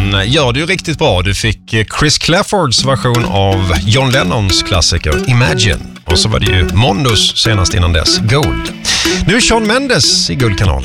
han gör det ju riktigt bra. Du fick Chris Claffords version av John Lennons klassiker Imagine. Och så var det ju Mondos senast innan dess, Gold. Nu är Shawn Mendes i Guldkanalen.